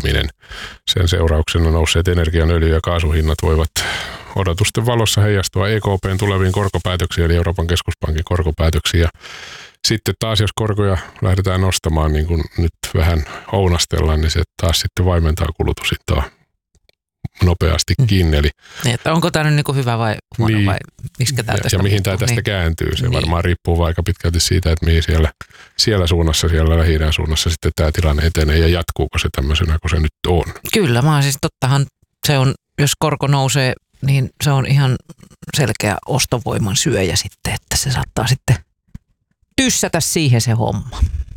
elpyminen. Sen seurauksena nousseet energian, öljy- ja kaasuhinnat voivat odotusten valossa heijastua EKP:n tuleviin korkopäätöksiin, eli Euroopan keskuspankin korkopäätöksiin. Ja sitten taas, jos korkoja lähdetään nostamaan, niin kuin nyt vähän ounastellaan, niin se taas sitten vaimentaa kulutushintaa nopeastikin. Eli, niin, että onko tämä nyt niin kuin hyvä vai huono niin, vai miksi tämä tästä ja mihin tämä tästä kääntyy. Se varmaan riippuu aika pitkälti siitä, että mihin siellä suunnassa, siellä Lähi-idän suunnassa sitten tämä tilanne etenee ja jatkuuko se tämmöisenä kuin se nyt on. Kyllä, vaan siis tottahan se on, jos korko nousee, niin se on ihan selkeä ostovoiman syöjä sitten, että se saattaa sitten tyssätä siihen se homma.